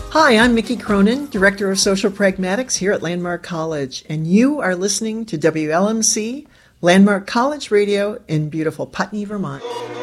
Hi, I'm Mickey Cronin, Director of Social Pragmatics here at Landmark College, and you are listening to WLMC, Landmark College Radio in beautiful Putney, Vermont.